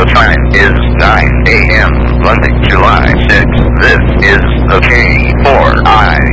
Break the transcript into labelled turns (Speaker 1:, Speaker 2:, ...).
Speaker 1: The time is 9 a.m. Monday, July 6th. This is the K4I